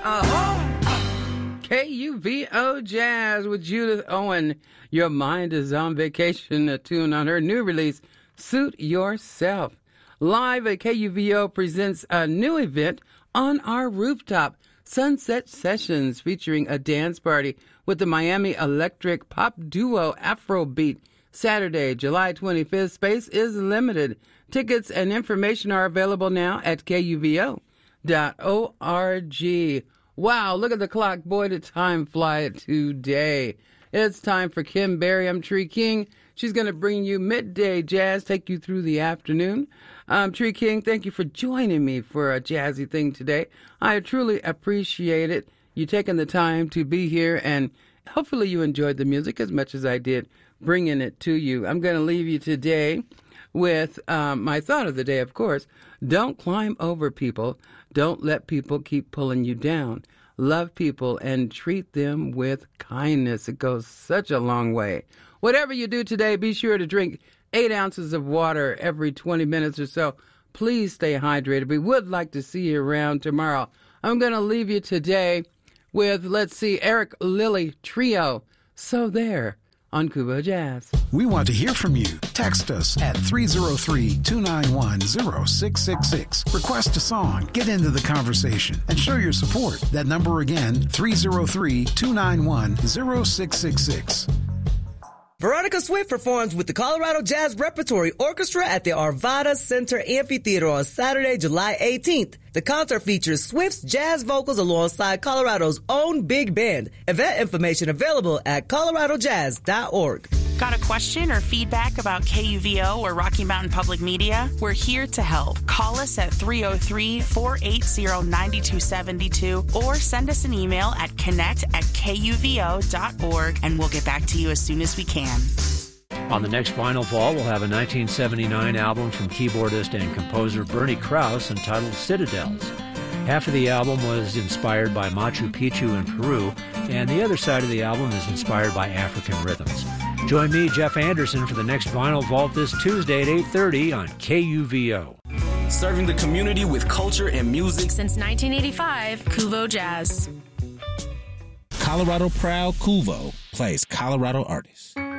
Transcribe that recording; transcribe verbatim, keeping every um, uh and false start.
Uh-huh. K U V O Jazz with Judith Owen. Your mind is on vacation. A tune on her new release, Suit Yourself. Live at K U V O presents a new event on our rooftop, Sunset Sessions, featuring a dance party with the Miami electric pop duo Afrobeat. Saturday, July twenty-fifth. Space is limited. Tickets and information are available now at K U V O dot org. Wow, look at the clock. Boy, did time fly today. It's time for Kim Berry. I'm Tree King. She's going to bring you midday jazz, take you through the afternoon. Um, Tree King, thank you for joining me for a jazzy thing today. I truly appreciate it. You taking the time to be here, and hopefully you enjoyed the music as much as I did bringing it to you. I'm going to leave you today with um, my thought of the day, of course. Don't climb over people. Don't let people keep pulling you down. Love people and treat them with kindness. It goes such a long way. Whatever you do today, be sure to drink eight ounces of water every twenty minutes or so. Please stay hydrated. We would like to see you around tomorrow. I'm going to leave you today with, let's see, Eric Lilly Trio. So there. On Cuba Jazz. We want to hear from you. Text us at three oh three, two nine one, oh six six six. Request a song, get into the conversation, and show your support. That number again, three oh three, two nine one, oh six six six. Veronica Swift performs with the Colorado Jazz Repertory Orchestra at the Arvada Center Amphitheater on Saturday, July eighteenth. The concert features Swift's jazz vocals alongside Colorado's own big band. Event information available at colorado jazz dot org. Got a question or feedback about K U V O or Rocky Mountain Public Media? We're here to help. Call us at three oh three, four eight zero, nine two seven two or send us an email at connect at K U V O dot org, and we'll get back to you as soon as we can. On the next Vinyl Vault, we'll have a nineteen seventy-nine album from keyboardist and composer Bernie Krause entitled Citadels. Half of the album was inspired by Machu Picchu in Peru, and the other side of the album is inspired by African rhythms. Join me, Jeff Anderson, for the next Vinyl Vault this Tuesday at eight thirty on K U V O. Serving the community with culture and music since nineteen eighty-five, Cuvo Jazz. Colorado Proud Cuvo plays Colorado artists.